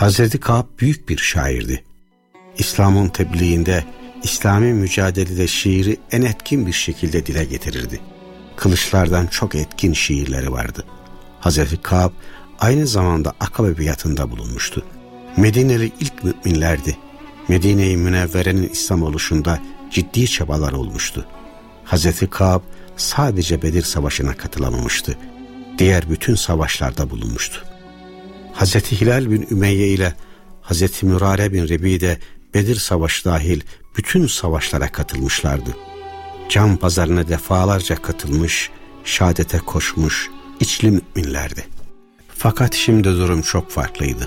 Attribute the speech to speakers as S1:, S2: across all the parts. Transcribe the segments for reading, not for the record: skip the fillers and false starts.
S1: Hazreti Kâb büyük bir şairdi. İslam'ın tebliğinde, İslami mücadelede şiiri en etkin bir şekilde dile getirirdi. Kılıçlardan çok etkin şiirleri vardı. Hazreti Kâb aynı zamanda Akabe biatında bulunmuştu. Medineli ilk müminlerdi. Medine-i Münevvere'nin İslam oluşunda ciddi çabalar olmuştu. Hazreti Kâb sadece Bedir Savaşı'na katılamamıştı. Diğer bütün savaşlarda bulunmuştu. Hazreti Hilal bin Ümeyye ile Hazreti Mürare bin Rebi de Bedir Savaşı dahil bütün savaşlara katılmışlardı. Can pazarına defalarca katılmış, şehadete koşmuş içli müminlerdi. Fakat şimdi durum çok farklıydı.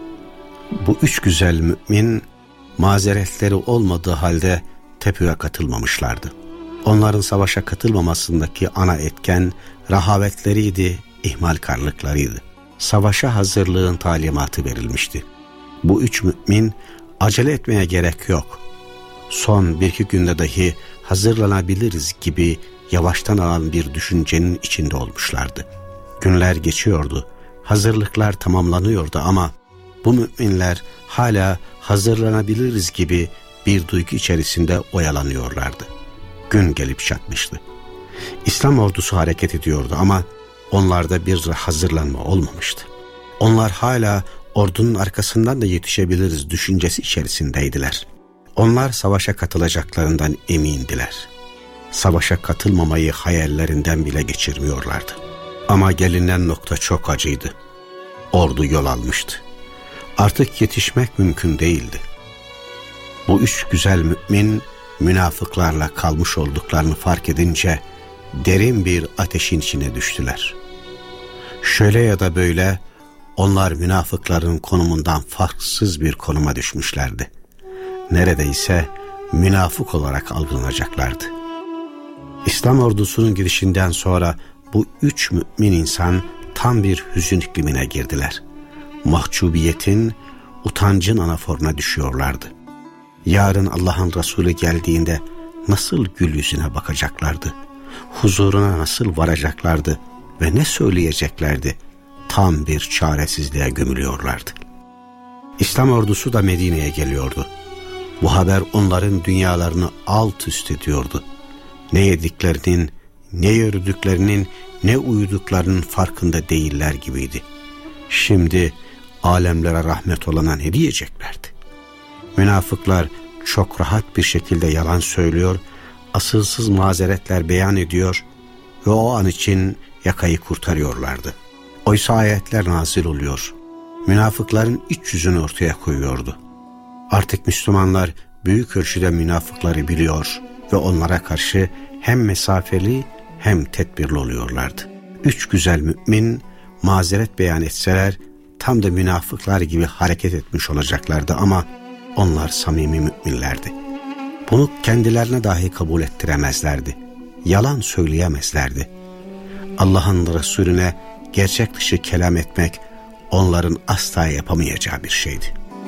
S1: Bu üç güzel mümin mazeretleri olmadığı halde tepüye katılmamışlardı. Onların savaşa katılmamasındaki ana etken rehavetleriydi, ihmalkarlıklarıydı. Savaşa hazırlığın talimatı verilmişti. Bu üç mümin acele etmeye gerek yok, son bir iki günde dahi hazırlanabiliriz gibi yavaştan alan bir düşüncenin içinde olmuşlardı. Günler geçiyordu, hazırlıklar tamamlanıyordu ama bu müminler hala hazırlanabiliriz gibi bir duygu içerisinde oyalanıyorlardı. Gün gelip çatmıştı. İslam ordusu hareket ediyordu ama onlarda bir hazırlanma olmamıştı. Onlar hala ordunun arkasından da yetişebiliriz düşüncesi içerisindeydiler. Onlar savaşa katılacaklarından emindiler. Savaşa katılmamayı hayallerinden bile geçirmiyorlardı. Ama gelinen nokta çok acıydı. Ordu yol almıştı. Artık yetişmek mümkün değildi. Bu üç güzel mümin münafıklarla kalmış olduklarını fark edince derin bir ateşin içine düştüler. Şöyle ya da böyle onlar münafıkların konumundan farksız bir konuma düşmüşlerdi. Neredeyse münafık olarak algılanacaklardı. İslam ordusunun girişinden sonra bu üç mümin insan tam bir hüzün iklimine girdiler. Mahcubiyetin, utancın anaforuna düşüyorlardı. Yarın Allah'ın Resulü geldiğinde nasıl gül yüzüne bakacaklardı? Huzuruna nasıl varacaklardı ve ne söyleyeceklerdi? Tam bir çaresizliğe gömülüyorlardı. İslam ordusu da Medine'ye geliyordu. Bu haber onların dünyalarını alt üst ediyordu. Ne yediklerinin, ne yürüdüklerinin, ne uyuduklarının farkında değiller gibiydi. Şimdi alemlere rahmet olana ne diyeceklerdi? Münafıklar çok rahat bir şekilde yalan söylüyor, asılsız mazeretler beyan ediyor ve o an için yakayı kurtarıyorlardı. Oysa ayetler nazil oluyor. Münafıkların iç yüzünü ortaya koyuyordu. Artık Müslümanlar büyük ölçüde münafıkları biliyor ve onlara karşı hem mesafeli hem tedbirli oluyorlardı. Üç güzel mümin mazeret beyan etseler tam da münafıklar gibi hareket etmiş olacaklardı ama onlar samimi müminlerdi. Bunu kendilerine dahi kabul ettiremezlerdi. Yalan söyleyemezlerdi. Allah'ın Resulüne gerçek dışı kelam etmek onların asla yapamayacağı bir şeydi.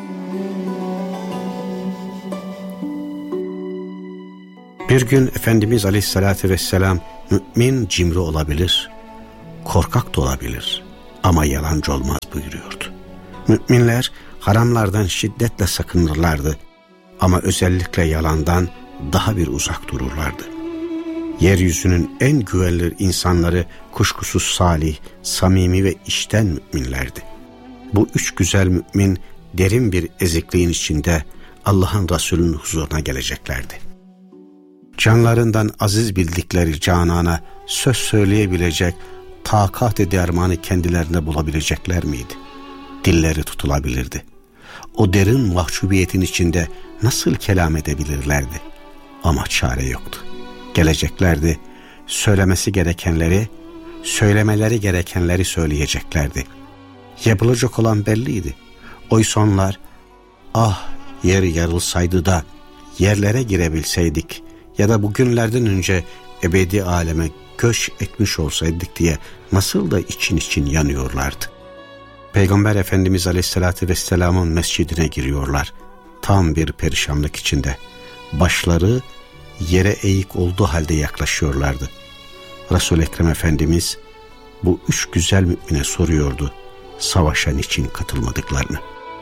S1: Bir gün Efendimiz Aleyhisselatü Vesselam mümin cimri olabilir, korkak da olabilir ama yalancı olmaz buyuruyordu. Müminler haramlardan şiddetle sakınırlardı ama özellikle yalandan daha bir uzak dururlardı. Yeryüzünün en güvenilir insanları kuşkusuz salih, samimi ve içten müminlerdi. Bu üç güzel mümin derin bir ezikliğin içinde Allah'ın Resulü'nün huzuruna geleceklerdi. Canlarından aziz bildikleri Canan'a söz söyleyebilecek takat-ı dermanı kendilerine bulabilecekler miydi? Dilleri tutulabilirdi. O derin mahcubiyetin içinde nasıl kelam edebilirlerdi? Ama çare yoktu. Geleceklerdi, söylemesi gerekenleri, söylemeleri gerekenleri söyleyeceklerdi. Yapılacak olan belliydi. Oysa onlar, ah yer yarılsaydı da yerlere girebilseydik ya da bugünlerden önce ebedi aleme göç etmiş olsaydık diye nasıl da için için yanıyorlardı. Peygamber Efendimiz Aleyhisselatü Vesselam'ın mescidine giriyorlar. Tam bir perişanlık içinde. Başları yere eğik olduğu halde yaklaşıyorlardı. Resul-i Ekrem Efendimiz bu üç güzel mümine soruyordu savaşa niçin katılmadıklarını.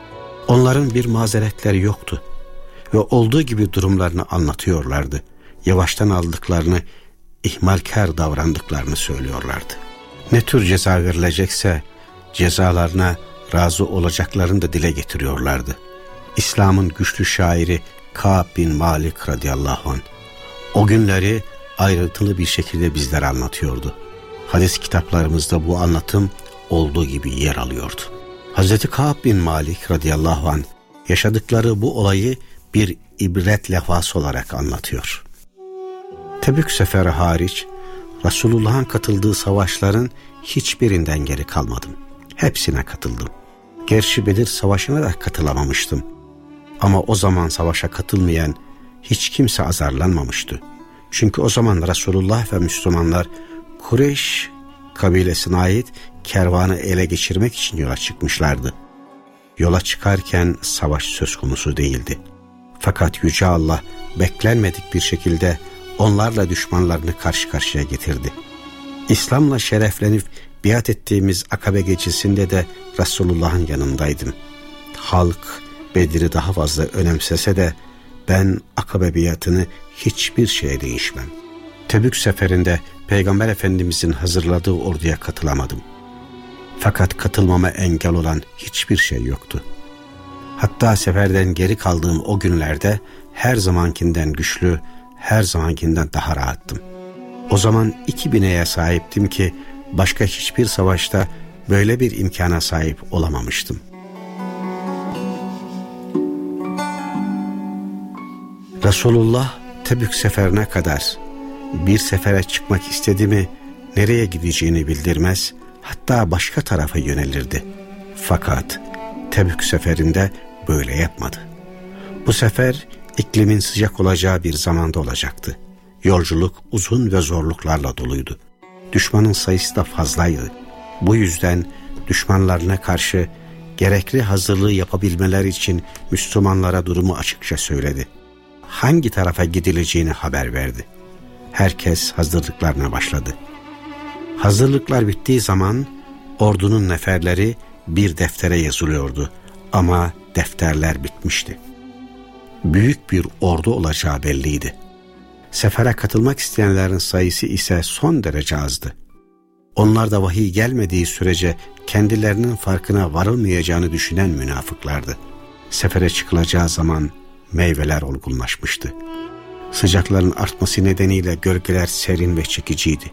S1: Onların bir mazeretleri yoktu ve olduğu gibi durumlarını anlatıyorlardı. Yavaştan aldıklarını, ihmalkar davrandıklarını söylüyorlardı. Ne tür ceza verilecekse cezalarına razı olacaklarını da dile getiriyorlardı. İslam'ın güçlü şairi Kâb bin Malik radıyallahu anh o günleri ayrıntılı bir şekilde bizlere anlatıyordu. Hadis kitaplarımızda bu anlatım olduğu gibi yer alıyordu. Hazreti Kâb bin Malik radıyallahu anh yaşadıkları bu olayı bir ibret levhası olarak anlatıyor. Tebük seferi hariç Resulullah'ın katıldığı savaşların hiçbirinden geri kalmadım. Hepsine katıldım. Gerçi Bedir Savaşı'na da katılamamıştım. Ama o zaman savaşa katılmayan hiç kimse azarlanmamıştı. Çünkü o zaman Resulullah ve Müslümanlar Kureyş kabilesine ait kervanı ele geçirmek için yola çıkmışlardı. Yola çıkarken savaş söz konusu değildi. Fakat Yüce Allah beklenmedik bir şekilde onlarla düşmanlarını karşı karşıya getirdi. İslam'la şereflenip biat ettiğimiz Akabe gecesinde de Resulullah'ın yanındaydım. Halk Bedir'i daha fazla önemsese de ben Akabe biatını hiçbir şeye değişmem. Tebük seferinde Peygamber Efendimizin hazırladığı orduya katılamadım. Fakat katılmama engel olan hiçbir şey yoktu. Hatta seferden geri kaldığım o günlerde her zamankinden güçlü, her zamankinden daha rahattım. O zaman 2 bineğe sahiptim ki başka hiçbir savaşta böyle bir imkana sahip olamamıştım. Resulullah Tebük seferine kadar bir sefere çıkmak istedi mi nereye gideceğini bildirmez, hatta başka tarafa yönelirdi. Fakat Tebük seferinde böyle yapmadı. Bu sefer iklimin sıcak olacağı bir zamanda olacaktı. Yolculuk uzun ve zorluklarla doluydu. Düşmanın sayısı da fazlaydı. Bu yüzden düşmanlarına karşı gerekli hazırlığı yapabilmeleri için Müslümanlara durumu açıkça söyledi. Hangi tarafa gidileceğini haber verdi. Herkes hazırlıklarına başladı. Hazırlıklar bittiği zaman ordunun neferleri bir deftere yazılıyordu ama defterler bitmişti. Büyük bir ordu olacağı belliydi. Sefere katılmak isteyenlerin sayısı ise son derece azdı. Onlar da vahiy gelmediği sürece kendilerinin farkına varılmayacağını düşünen münafıklardı. Sefere çıkılacağı zaman meyveler olgunlaşmıştı. Sıcakların artması nedeniyle gölgeler serin ve çekiciydi.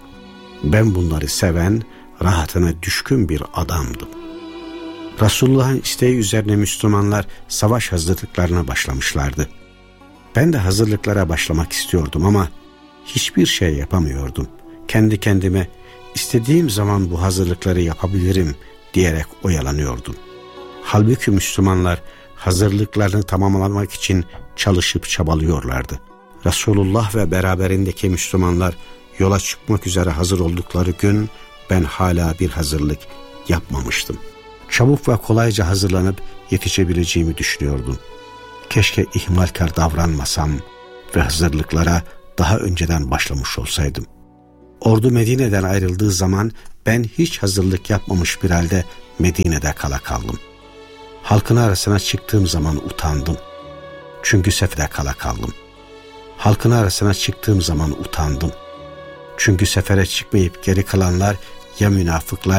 S1: Ben bunları seven, rahatına düşkün bir adamdım. Resulullah'ın isteği üzerine Müslümanlar savaş hazırlıklarına başlamışlardı. Ben de hazırlıklara başlamak istiyordum ama hiçbir şey yapamıyordum. Kendi kendime istediğim zaman bu hazırlıkları yapabilirim diyerek oyalanıyordum. Halbuki Müslümanlar hazırlıklarını tamamlamak için çalışıp çabalıyorlardı. Resulullah ve beraberindeki Müslümanlar yola çıkmak üzere hazır oldukları gün ben hala bir hazırlık yapmamıştım. Çabuk ve kolayca hazırlanıp yetişebileceğimi düşünüyordum. Keşke ihmalkar davranmasam ve hazırlıklara daha önceden başlamış olsaydım. Ordu Medine'den ayrıldığı zaman ben hiç hazırlık yapmamış bir halde Medine'de kala kaldım. Halkın arasına çıktığım zaman utandım. Çünkü sefere kala kaldım. Halkın arasına çıktığım zaman utandım. Çünkü sefere çıkmayıp geri kalanlar ya münafıklar